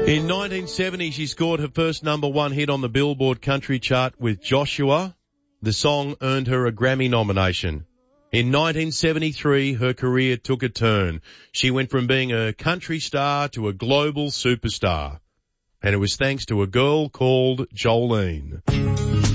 In 1970, she scored her first number one hit on the Billboard country chart with Joshua. The song earned her a Grammy nomination. In 1973, her career took a turn. She went from being a country star to a global superstar. And it was thanks to a girl called Jolene.